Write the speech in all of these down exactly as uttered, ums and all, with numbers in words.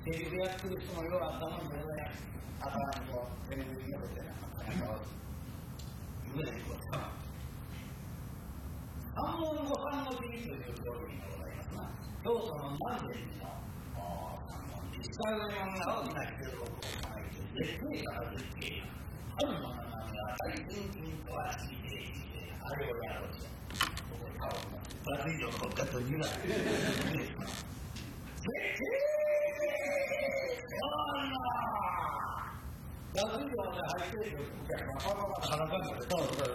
結局やってる人もようあったもんでね、あとはこう、全部見ようってな、なんか、言うねんこうさ。三文五三の国という表現がございますな。京都の南禅寺の三文寺、下上の大きな広場を構えて、絶景から絶景、春の名前は大天神とは地で、あれをやろうと。ここに顔を持って、バツ以上の国家というのは、絶景バツ以上で入っているお客さん、パパパパ裸になって、そうそうそう。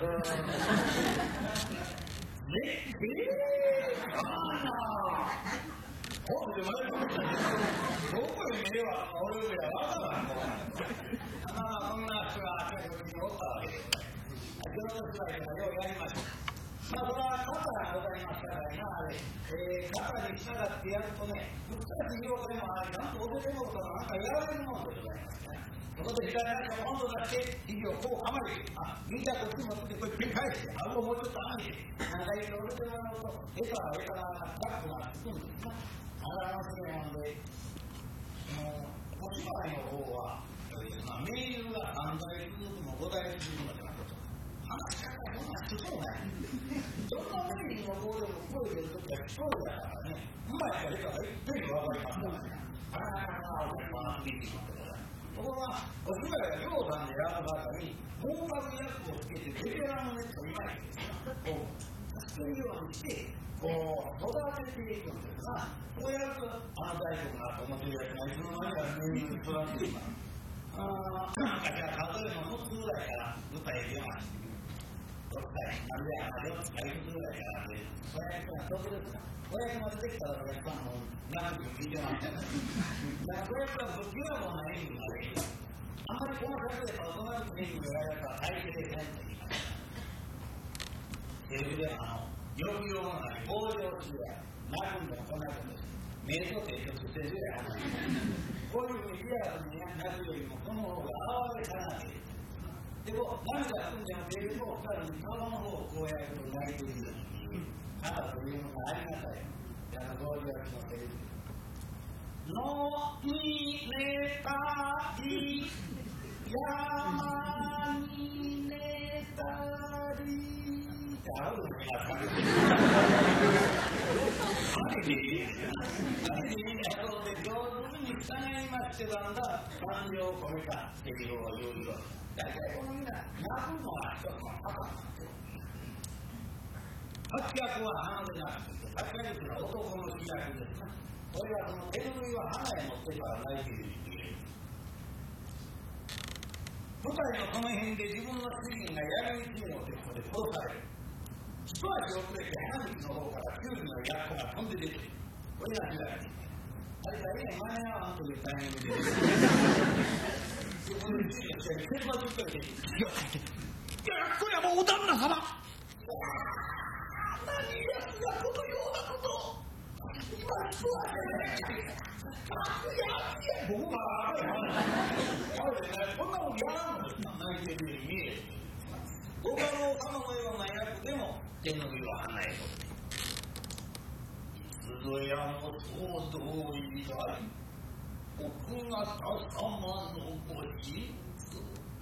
ねえー、あらほんで、どこで見れば俺よりはわからんのまあ、そんな人が結構におったわけです。上手くらいからようやりました。まあ、それは肩がございましたからな、あれ、えー、肩に従ってやるとね、難しい表現もあれ、ちゃんと踊れるものとかなんかやられるものでございますね。そこで左足を温度出して、肘をこう構えて、あ、右手はこっち持ってこれ繰り返して、顎をもうちょっと上げて、なんか言って踊ってもらうと、絵から絵からバックがつくんですな。あら、面白いもんで、お芝居の方は、まあ、名優がさん代続くもご代続くのではなくて、話し方そんな人そうない。どんなメインの方でも声で言うときは一人だからね、うまいか絵からいっぺんに分かりますからね。あらあらあら、こんなビビリのところだ。ところが、お芝居が量産でやるばかりに、合格役をつけて、ベテランの熱をうまいですよ。こう、助けるようにして、こう、育てていくんですが、そうやると、あの大工が思ってるやつがいつの間にか入院に育っています。ああ、じゃあ、数えのむっつぐらいから舞台へ出ます。ろっかい、あるいはよっつかいつぐらいから出る。子役がどこですか？子役が出てきたら、お客さんも長く聞いてますよね。だから、子役が不器用な演技ができる。あんまりこの先でパーソナリティ演技をやられたら大抵できないと言います。テレビであの、抑揚のない棒状中や、泣くんでもこんなことです。瞑想提供してるやん。こういうふうにリアルに泣くよりも、その方が哀れかなければ。でも、涙すんじゃん、テレビをしたら、顔の方をこうやると泣いているように、肩というのがありがたい。あの、ゴールデンのテレビで。のに寝たり、山に寝たり、ってあるのかな。あれでいいですよ。あれでいいんだろうで、上手に従いましてだんだん感情を込めた適応を言うよ。大体このみんな、泣くのは一つのパターンなんですよ。発脚は鼻でなくて、発脚というのは男の気楽ですね。これはその手拭いを鼻へ持ってから泣いている人間。舞台のこの辺で自分の主人が闇討ちによってここで殺される。一足遅れて花道の方からキュウリのやっこが飛んで出てくる。これが時代です。あれだね、間に合わんというタイミングで。そこでついてきて、先発したりで、いや、これはもうお旦那様。何やつがこのようなことを。今、そうはね、いや、僕は、あれね、こんなもんやらんのですか、泣いてるように見える。他の他のような役でも手の上は離れと。いつぞやも総動員だい。奥方様のご人物。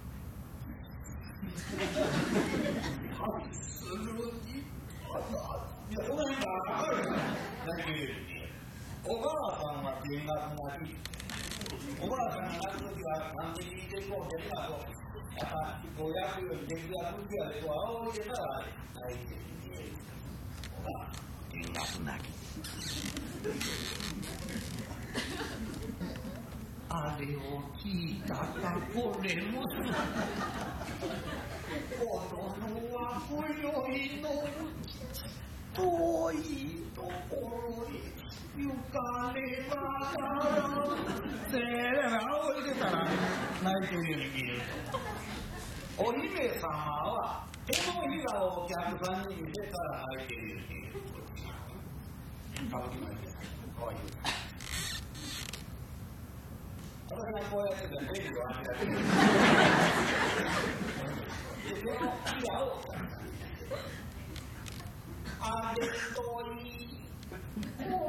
はいするに。いや、この辺が分かるな。泣けるように。おばあさんは見学がいい。おばあさんが泣くときは完璧にでこう出るなと。やっぱこうやるように出来が向きやでこう仰いでたら泣いて見える。おばあさん見学泣き。あれを聞いたかこれも。子供は今宵の遠いところへ行かねばならん。せーの、仰いでたら泣いてるように見えると。お姫様は手のひらをお客さんに見せたら泣いてるように見える。歌舞伎の家こういう。私がこうやってたらテレビをあげたけど。で、手のひらをあれといい。